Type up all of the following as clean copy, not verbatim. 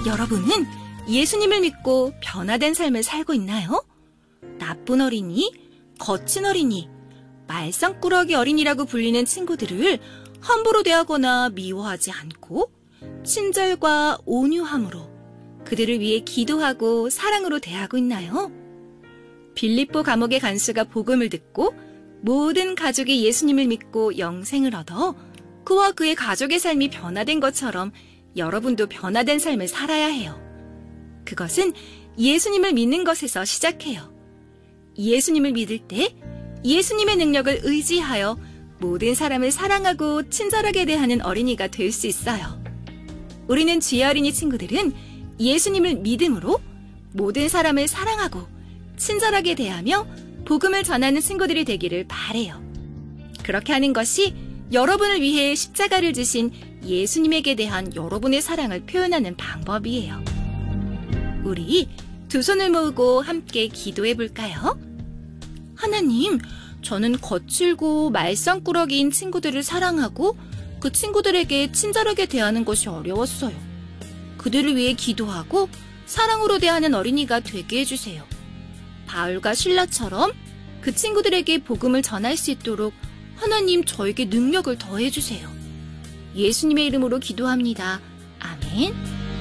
여러분은 예수님을 믿고 변화된 삶을 살고 있나요? 나쁜 어린이, 거친 어린이, 말썽꾸러기 어린이라고 불리는 친구들을 함부로 대하거나 미워하지 않고 친절과 온유함으로 그들을 위해 기도하고 사랑으로 대하고 있나요? 빌립보 감옥의 간수가 복음을 듣고 모든 가족이 예수님을 믿고 영생을 얻어 그와 그의 가족의 삶이 변화된 것처럼 여러분도 변화된 삶을 살아야 해요. 그것은 예수님을 믿는 것에서 시작해요. 예수님을 믿을 때 예수님의 능력을 의지하여 모든 사람을 사랑하고 친절하게 대하는 어린이가 될 수 있어요. 우리는 주의 어린이 친구들은 예수님을 믿음으로 모든 사람을 사랑하고 친절하게 대하며 복음을 전하는 친구들이 되기를 바라요. 그렇게 하는 것이 여러분을 위해 십자가를 지신 예수님에게 대한 여러분의 사랑을 표현하는 방법이에요. 우리 두 손을 모으고 함께 기도해 볼까요? 하나님, 저는 거칠고 말썽꾸러기인 친구들을 사랑하고 그 친구들에게 친절하게 대하는 것이 어려웠어요. 그들을 위해 기도하고 사랑으로 대하는 어린이가 되게 해주세요. 바울과 실라처럼 그 친구들에게 복음을 전할 수 있도록 하나님 저에게 능력을 더해주세요. 예수님의 이름으로 기도합니다. 아멘.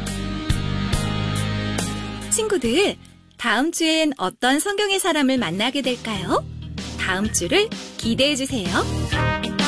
친구들, 다음 주엔 어떤 성경의 사람을 만나게 될까요? 다음 주를 기대해 주세요.